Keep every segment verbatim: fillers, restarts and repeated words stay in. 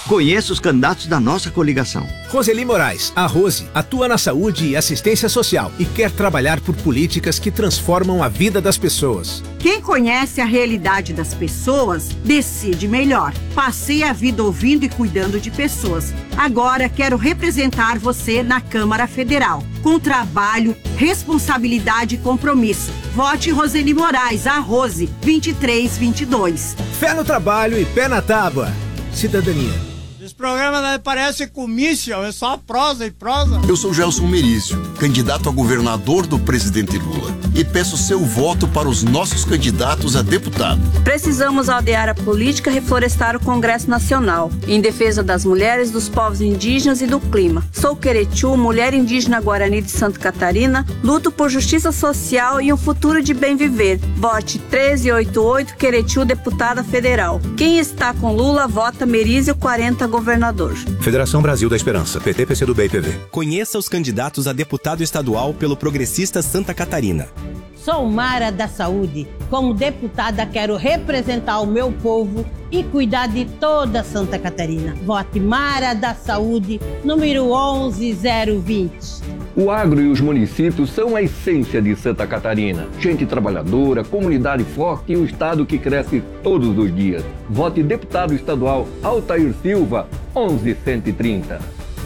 Conheça os candidatos da nossa coligação. Roseli Moraes, a Rose, atua na saúde e assistência social e quer trabalhar por políticas que transformam a vida das pessoas. Quem conhece a realidade das pessoas, decide melhor. Passei a vida ouvindo e cuidando de pessoas. Agora quero representar você na Câmara Federal. Com trabalho, responsabilidade e compromisso. Vote Roseli Moraes, a Rose, vinte e três vinte e dois. Fé no trabalho e pé na tábua. Cidadania. Esse programa não parece comício, é só prosa e prosa. Eu sou Gelson Merício, candidato a governador do presidente Lula, e peço seu voto para os nossos candidatos a deputado. Precisamos aldear a política e reflorestar o Congresso Nacional, em defesa das mulheres, dos povos indígenas e do clima. Sou Queretiu, mulher indígena Guarani de Santa Catarina, luto por justiça social e um futuro de bem viver. Vote treze oitenta e oito Queretiu, deputada federal. Quem está com Lula, vota Merício quarenta, governador. Federação Brasil da Esperança, P T, P C do B e P V. Conheça os candidatos a deputado estadual pelo Progressista Santa Catarina. Sou Mara da Saúde. Como deputada, quero representar o meu povo e cuidar de toda Santa Catarina. Vote Mara da Saúde, número onze zero vinte. O agro e os municípios são a essência de Santa Catarina. Gente trabalhadora, comunidade forte e um estado que cresce todos os dias. Vote deputado estadual Altair Silva, onze cento e trinta.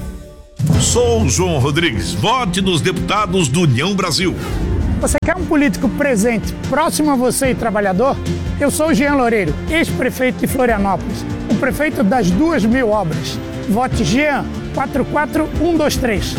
Sou João Rodrigues. Vote nos deputados do União Brasil. Você quer um político presente, próximo a você e trabalhador? Eu sou Jean Loureiro, ex-prefeito de Florianópolis, o prefeito das duas mil obras. Vote Jean, quatro quatro um dois três.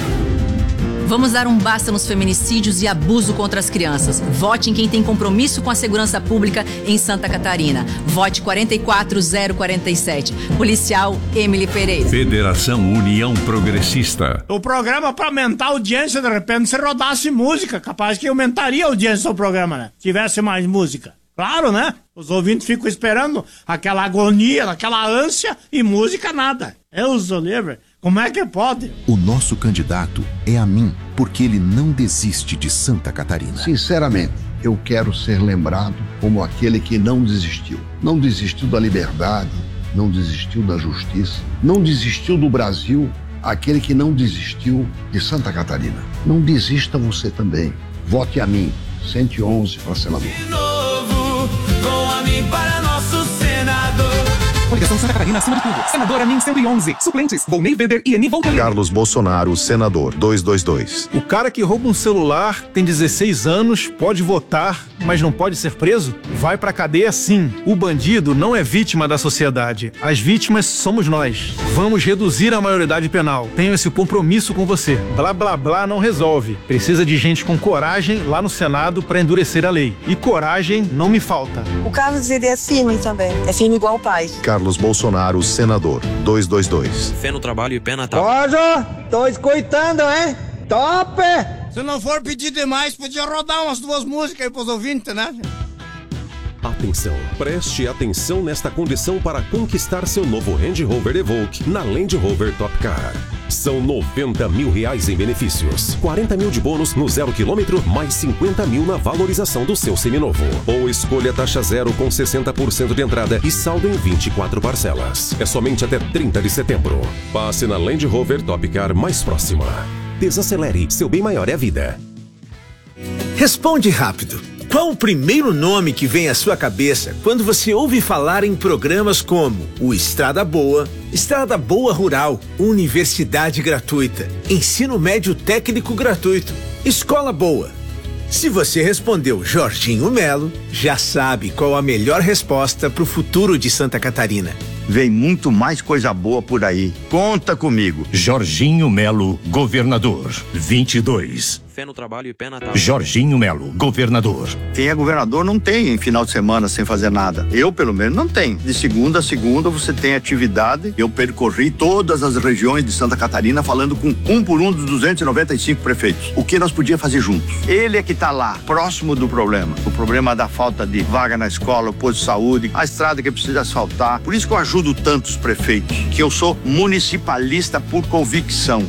Vamos dar um basta nos feminicídios e abuso contra as crianças. Vote em quem tem compromisso com a segurança pública em Santa Catarina. Vote quatro quatro zero quatro sete. Policial Emily Pereira. Federação União Progressista. O programa para aumentar a audiência, de repente, se rodasse música, capaz que aumentaria a audiência do programa, né? Tivesse mais música. Claro, né? Os ouvintes ficam esperando aquela agonia, aquela ânsia e música nada. Eu sou livre. Como é que pode? O nosso candidato é a mim, porque ele não desiste de Santa Catarina. Sinceramente, eu quero ser lembrado como aquele que não desistiu. Não desistiu da liberdade, não desistiu da justiça, não desistiu do Brasil, aquele que não desistiu de Santa Catarina. Não desista você também. Vote a mim, cento e onze para senador. De novo, com a mim para nosso senador. Coligação Santa Catarina acima de tudo. Senador Amin cento e onze. Suplentes: Volney Weber e Eni Voltaire. Carlos Bolsonaro, senador, duzentos e vinte e dois. O cara que rouba um celular, tem dezesseis anos, pode votar, mas não pode ser preso? Vai pra cadeia sim. O bandido não é vítima da sociedade. As vítimas somos nós. Vamos reduzir a maioridade penal. Tenho esse compromisso com você. Blá blá blá não resolve. Precisa de gente com coragem lá no Senado pra endurecer a lei. E coragem não me falta. O Carlos, ele é firme também. É firme igual o pai. Carlos Bolsonaro, senador, duzentos e vinte e dois. Fé no trabalho e pé na tábua. Rosa, tô escutando, hein? Top! Se não for pedir demais, podia rodar umas duas músicas aí pros ouvintes, né? Atenção, preste atenção nesta condição para conquistar seu novo Range Rover Evoque na Land Rover Top Car. São noventa mil reais em benefícios, quarenta mil de bônus no zero quilômetro, mais cinquenta mil na valorização do seu seminovo. Ou escolha taxa zero com sessenta por cento de entrada e saldo em vinte e quatro parcelas. É somente até trinta de setembro. Passe na Land Rover Top Car mais próxima. Desacelere, seu bem maior é a vida. Responde rápido. Qual o primeiro nome que vem à sua cabeça quando você ouve falar em programas como o Estrada Boa, Estrada Boa Rural, Universidade Gratuita, Ensino Médio Técnico Gratuito, Escola Boa? Se você respondeu Jorginho Melo, já sabe qual a melhor resposta para o futuro de Santa Catarina. Vem muito mais coisa boa por aí. Conta comigo. Jorginho Melo, governador, vinte e dois. Fé no trabalho e pé na tábua. Jorginho Melo, governador. Quem é governador não tem em final de semana sem fazer nada. Eu, pelo menos, não tenho. De segunda a segunda você tem atividade. Eu percorri todas as regiões de Santa Catarina falando com um por um dos duzentos e noventa e cinco prefeitos. O que nós podíamos fazer juntos? Ele é que está lá, próximo do problema. O problema da falta de vaga na escola, o posto de saúde, a estrada que precisa asfaltar. Por isso que eu ajudo tantos prefeitos, que eu sou municipalista por convicção.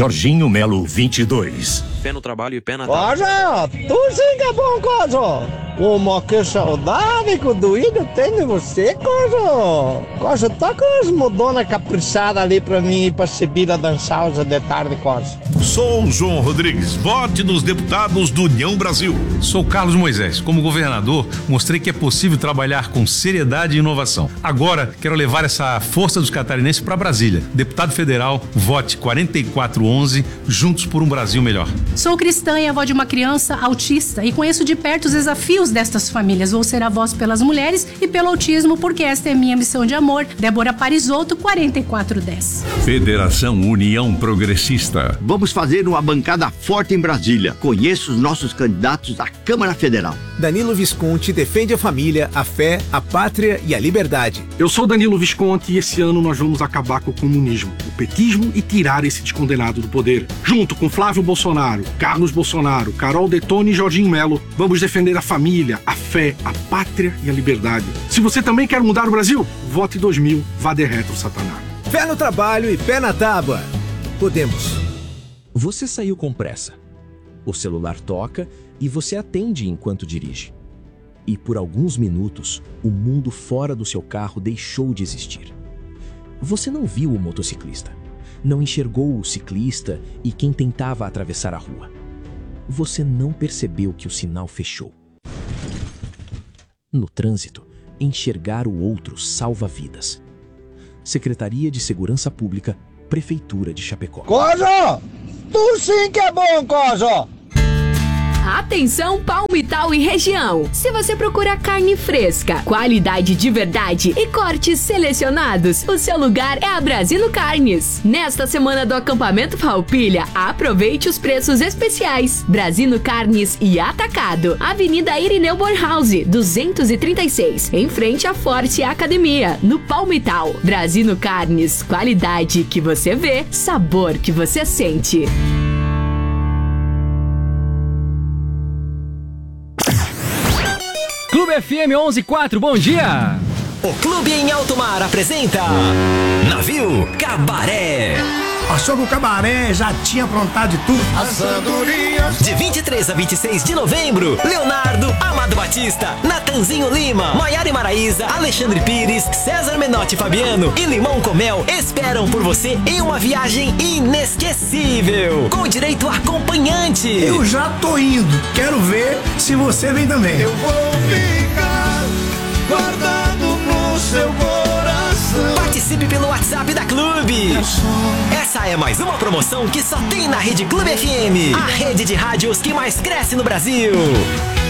Jorginho Melo, vinte e dois. Fé no trabalho e pé na tábua. Olha, tu sim que é bom, coisa. Como que saudade que o Duílio tem de você, Cojo. Cojo, toca umas modonas caprichadas ali pra mim ir pra Sibila dançar hoje de tarde, Cojo. Sou o João Rodrigues, vote nos deputados do União Brasil. Sou Carlos Moisés. Como governador, mostrei que é possível trabalhar com seriedade e inovação. Agora, quero levar essa força dos catarinenses para Brasília. Deputado federal, vote quarenta e quatro onze, juntos por um Brasil melhor. Sou cristã e avó de uma criança autista e conheço de perto os desafios destas famílias. Vou ser a voz pelas mulheres e pelo autismo, porque esta é minha missão de amor. Débora Parisotto, quarenta e quatro dez. Federação União Progressista. Vamos fazer uma bancada forte em Brasília. Conheço os nossos candidatos à Câmara Federal. Danilo Visconti defende a família, a fé, a pátria e a liberdade. Eu sou Danilo Visconti e esse ano nós vamos acabar com o comunismo, o petismo e tirar esse descondenado do poder. Junto com Flávio Bolsonaro, Carlos Bolsonaro, Carol Detone e Jorginho Melo, vamos defender a família, a fé, a pátria e a liberdade. Se você também quer mudar o Brasil, vote dois mil, vá de retro, Satanás. Pé no trabalho e pé na tábua. Podemos. Você saiu com pressa. O celular toca e você atende enquanto dirige. E por alguns minutos, o mundo fora do seu carro deixou de existir. Você não viu o motociclista, não enxergou o ciclista e quem tentava atravessar a rua. Você não percebeu que o sinal fechou. No trânsito, enxergar o outro salva vidas. Secretaria de Segurança Pública, Prefeitura de Chapecó. Cojo! Tu sim que é bom, Cojo! Atenção Palmital e região! Se você procura carne fresca, qualidade de verdade e cortes selecionados, o seu lugar é a Brasino Carnes. Nesta semana do acampamento Farroupilha, aproveite os preços especiais. Brasino Carnes e Atacado, Avenida Irineu Bornhausen, duzentos e trinta e seis, em frente à Forte Academia, no Palmital. Brasino Carnes, qualidade que você vê, sabor que você sente. Clube F M onze ponto quatro, bom dia! O Clube em Alto Mar apresenta Navio Cabaré. Achou que o cabaré já tinha aprontado de tudo? As andorinhas. De vinte e três a vinte e seis de novembro, Leonardo, Amado Batista, Natanzinho Lima, Maiara e Maraísa, Alexandre Pires, César Menotti e Fabiano e Limão com Mel esperam por você em uma viagem inesquecível, com direito a acompanhante. Eu já tô indo, quero ver se você vem também. Eu vou ficar guardado no seu coração. Participe pelo WhatsApp da Clube. Essa é mais uma promoção que só tem na Rede Clube F M, a rede de rádios que mais cresce no Brasil.